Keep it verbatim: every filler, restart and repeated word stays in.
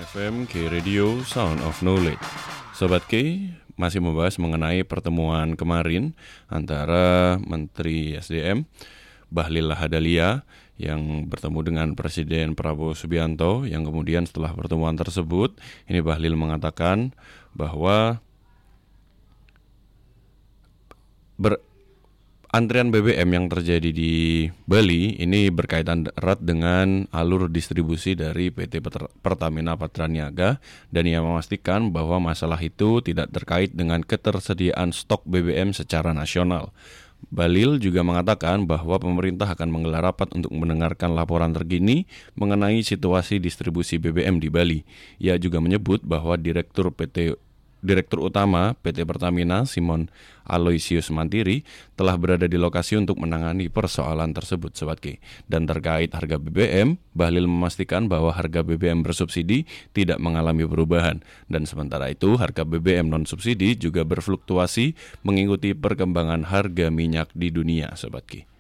F M K Radio Sound of Knowledge. Sobat K, masih membahas mengenai pertemuan kemarin antara Menteri S D M Bahlil Lahadalia yang bertemu dengan Presiden Prabowo Subianto, yang kemudian setelah pertemuan tersebut, ini Bahlil mengatakan bahwa ber Antrian B B M yang terjadi di Bali ini berkaitan erat dengan alur distribusi dari P T Pertamina Patraniaga, dan ia memastikan bahwa masalah itu tidak terkait dengan ketersediaan stok B B M secara nasional. Bahlil juga mengatakan bahwa pemerintah akan menggelar rapat untuk mendengarkan laporan terkini mengenai situasi distribusi B B M di Bali. Ia juga menyebut bahwa Direktur P T Direktur Utama P T Pertamina, Simon Aloysius Mantiri, telah berada di lokasi untuk menangani persoalan tersebut, Sobat K. Dan terkait harga B B M, Bahlil memastikan bahwa harga B B M bersubsidi tidak mengalami perubahan. Dan sementara itu, harga B B M non-subsidi juga berfluktuasi mengikuti perkembangan harga minyak di dunia, Sobat K.